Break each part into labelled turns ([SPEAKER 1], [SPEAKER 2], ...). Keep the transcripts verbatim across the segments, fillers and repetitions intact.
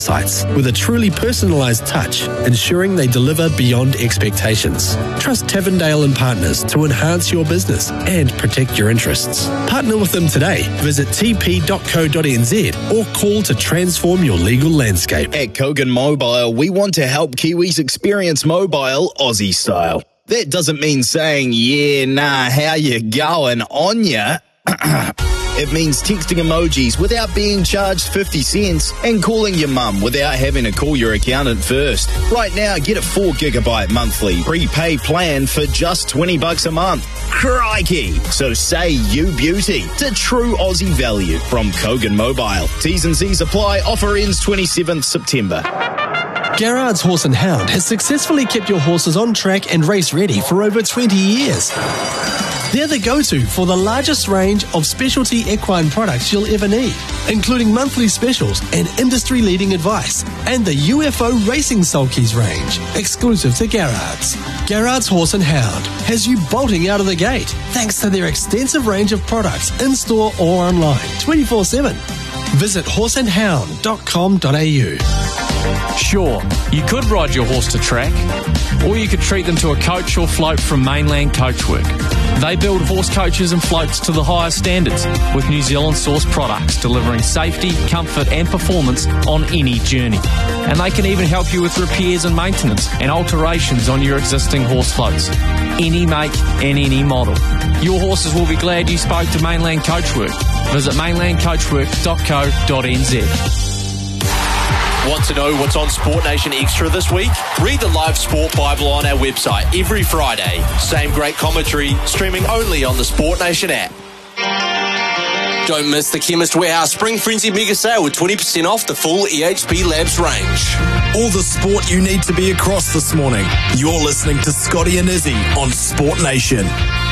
[SPEAKER 1] sites with a truly personalised touch, ensuring they deliver beyond expectations. Trust Tavendale and Partners to enhance your business and protect your interests. Partner with them today. Visit t p dot co dot n z or call to transform your legal landscape.
[SPEAKER 2] At Kogan Mobile, we want to help Kiwis experience mobile Aussie style. That doesn't mean saying, yeah, nah, how you going on ya? It means texting emojis without being charged fifty cents and calling your mum without having to call your accountant first. Right now, get a four gigabyte monthly prepay plan for just twenty bucks a month. Crikey! So say you beauty to true Aussie value from Kogan Mobile. T's and C's apply. Offer ends twenty-seventh September.
[SPEAKER 1] Garrard's Horse and Hound has successfully kept your horses on track and race ready for over twenty years. They're the go-to for the largest range of specialty equine products you'll ever need, including monthly specials and industry-leading advice, and the U F O Racing Sulkies range, exclusive to Garrard's. Garrard's Horse and Hound has you bolting out of the gate thanks to their extensive range of products in-store or online, twenty-four seven. Visit horse and hound dot com dot a u.
[SPEAKER 3] Sure, you could ride your horse to track, or you could treat them to a coach or float from Mainland Coachwork. They build horse coaches and floats to the highest standards with New Zealand-sourced products delivering safety, comfort and performance on any journey. And they can even help you with repairs and maintenance and alterations on your existing horse floats. Any make and any model. Your horses will be glad you spoke to Mainland Coachwork. Visit mainland coachwork dot co dot n z.
[SPEAKER 4] Want to know what's on Sport Nation Extra this week? Read the live Sport Bible on our website every Friday. Same great commentary, streaming only on the Sport Nation app. Don't miss the Chemist Warehouse Spring Frenzy Mega Sale with twenty percent off the full E H B Labs range.
[SPEAKER 5] All the sport you need to be across this morning. You're listening to Scotty and Izzy on Sport Nation.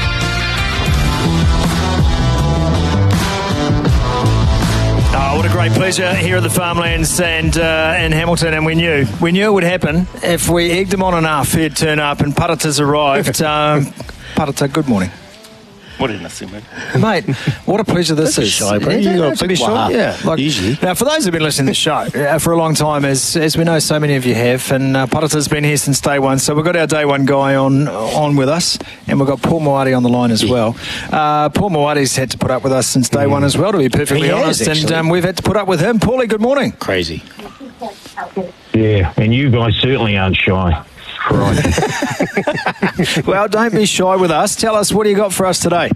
[SPEAKER 6] Oh, what a great pleasure here at the Farmlands and uh, in Hamilton, and we knew we knew it would happen if we egged him on enough. He'd turn up, and Parata's arrived. um, Parata, good morning.
[SPEAKER 7] What is nothing, mate?
[SPEAKER 6] Mate, what a pleasure this
[SPEAKER 7] That's
[SPEAKER 6] is.
[SPEAKER 7] shy, bro.
[SPEAKER 6] Yeah,
[SPEAKER 7] You got
[SPEAKER 6] to be
[SPEAKER 7] big
[SPEAKER 6] sure.
[SPEAKER 7] wow.
[SPEAKER 6] Yeah, like,
[SPEAKER 7] Usually.
[SPEAKER 6] Now, for those who've been listening to the show uh, for a long time, as as we know, so many of you have, and uh, Parata's been here since day one. So we've got our day one guy on on with us, and we've got Paul Moati on the line as well. Uh, Paul Moati's had to put up with us since day mm. one as well, to be perfectly
[SPEAKER 7] he
[SPEAKER 6] honest,
[SPEAKER 7] has,
[SPEAKER 6] and um, we've had to put up with him. Paulie, good morning.
[SPEAKER 7] Crazy.
[SPEAKER 8] Yeah, and you guys certainly aren't shy.
[SPEAKER 6] Well, don't be shy with us. Tell us, what do you got for us today?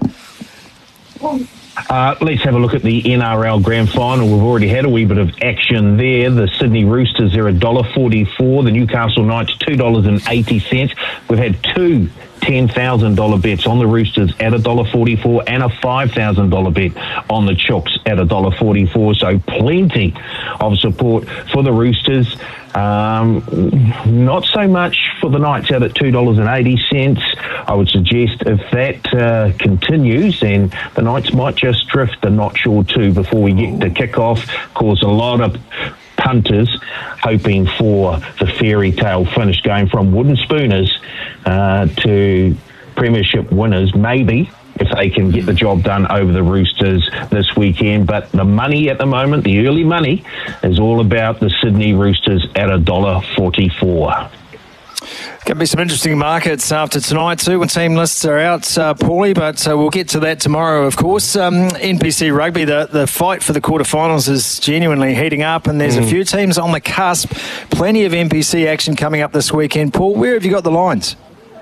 [SPEAKER 8] Uh, let's have a look at the N R L Grand Final. We've already had a wee bit of action there. The Sydney Roosters are one dollar forty-four. The Newcastle Knights two dollars eighty. We've had two ten thousand dollars bets on the Roosters at one dollar forty-four and a five thousand dollars bet on the Chooks at one dollar forty-four. So plenty of support for the Roosters. Um, not so much for the Knights out at two dollars eighty. I would suggest if that uh, continues, then the Knights might just drift a notch or two before we get to kick off. Of course, a lot of punters hoping for the fairy tale finish, going from wooden spooners uh, to premiership winners, maybe, if they can get the job done over the Roosters this weekend. But the money at the moment, the early money, is all about the Sydney Roosters at one dollar forty-four.
[SPEAKER 6] Going to be some interesting markets after tonight too when team lists are out, uh, Paulie, but uh, we'll get to that tomorrow, of course. Um, N P C Rugby, the, the fight for the quarterfinals is genuinely heating up, and there's mm. a few teams on the cusp. Plenty of N P C action coming up this weekend. Paul, where have you got the lines?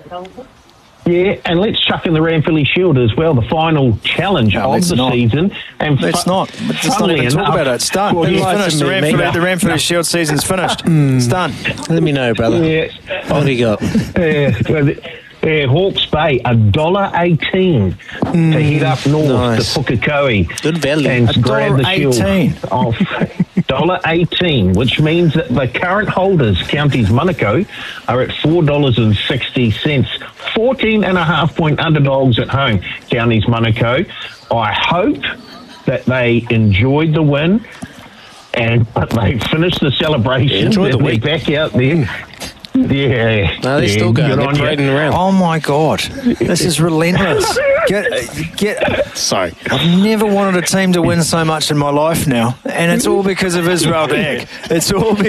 [SPEAKER 8] Yeah, and let's chuck in the Ranfurly Shield as well, the final challenge
[SPEAKER 6] no,
[SPEAKER 8] of the
[SPEAKER 6] not.
[SPEAKER 8] season. And
[SPEAKER 6] let's
[SPEAKER 8] fu-
[SPEAKER 6] not. Let's not even talk about it. It's done.
[SPEAKER 8] Well,
[SPEAKER 6] it's
[SPEAKER 8] yeah,
[SPEAKER 6] finished. The Ranfurly, the Ranfurly no. Shield season's finished. Mm. It's done.
[SPEAKER 7] Let me know, brother. Yeah. What do you got?
[SPEAKER 8] Yeah. Uh, Hawke's Bay, one dollar eighteen mm, to head up north nice. to Pukekohe.
[SPEAKER 7] Good value.
[SPEAKER 8] And grab the shield. one dollar eighteen, which means that the current holders, Counties Manukau, are at four dollars sixty. fourteen and a half point underdogs at home, Counties Manukau. I hope that they enjoyed the win and they finished the celebration.
[SPEAKER 7] Enjoy the week.
[SPEAKER 8] Back out there. Yeah.
[SPEAKER 7] No, they're
[SPEAKER 8] yeah,
[SPEAKER 7] still going. They're parading around.
[SPEAKER 6] Oh, my God. This is relentless. Get, get.
[SPEAKER 7] Sorry.
[SPEAKER 6] I've never wanted a team to win so much in my life now, and it's all because of Israel Dag. It's all because